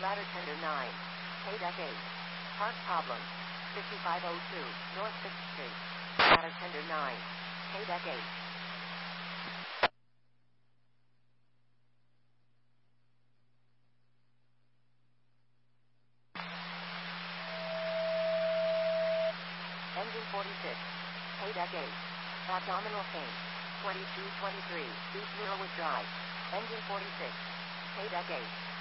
Bladder tender 9. Paydeck 8. Heart problem. 5502 North 6th Street. Bladder tender 9. Paydeck 8. Engine 46. Paydeck 8. Abdominal pain. 2223 East Norwood Drive. Engine 46. Paydeck 8.